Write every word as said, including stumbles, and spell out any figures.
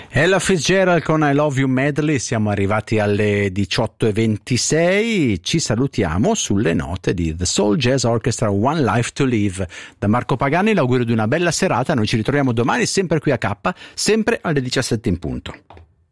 Ella Fitzgerald con I Love You Medley. Siamo arrivati alle diciotto e ventisei. Ci salutiamo sulle note di The Soul Jazz Orchestra One Life to Live. Da Marco Pagani l'augurio di una bella serata. Noi ci ritroviamo domani sempre qui a K, sempre alle diciassette in punto.